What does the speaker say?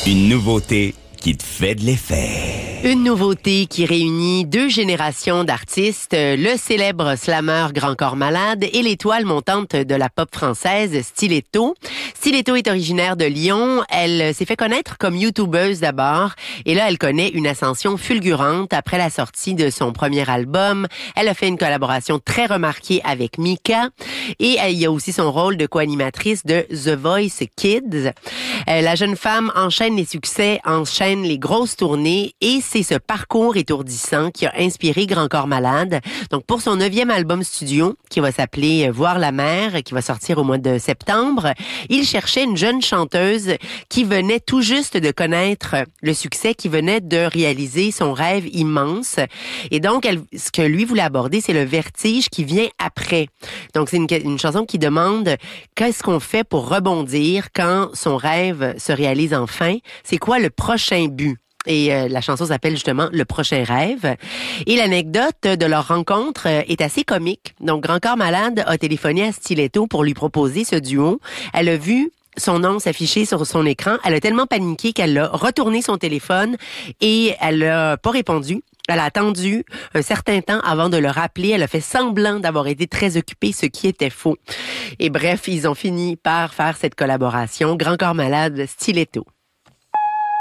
Une nouveauté qui te fait de l'effet. Une nouveauté qui réunit deux générations d'artistes, le célèbre slammer Grand Corps Malade et l'étoile montante de la pop française Stiletto. Stiletto est originaire de Lyon. Elle s'est fait connaître comme youtubeuse d'abord et là, elle connaît une ascension fulgurante après la sortie de son premier album. Elle a fait une collaboration très remarquée avec Mika et il y a aussi son rôle de co-animatrice de The Voice Kids. La jeune femme enchaîne les succès, enchaîne les grosses tournées et c'est ce parcours étourdissant qui a inspiré Grand Corps Malade. Donc pour son 9e album studio qui va s'appeler Voir la mer, qui va sortir au mois de septembre, il cherchait une jeune chanteuse qui venait tout juste de connaître le succès, qui venait de réaliser son rêve immense. Et donc ce que lui voulait aborder, c'est le vertige qui vient après. Donc c'est une chanson qui demande qu'est-ce qu'on fait pour rebondir quand son rêve se réalise enfin. C'est quoi le prochain but? Et la chanson s'appelle justement Le prochain rêve. Et l'anecdote de leur rencontre est assez comique. Donc, Grand Corps Malade a téléphoné à Stiletto pour lui proposer ce duo. Elle a vu son nom s'afficher sur son écran. Elle a tellement paniqué qu'elle a retourné son téléphone et elle a pas répondu. Elle a attendu un certain temps avant de le rappeler. Elle a fait semblant d'avoir été très occupée, ce qui était faux. Et bref, ils ont fini par faire cette collaboration. Grand Corps Malade, Stiletto.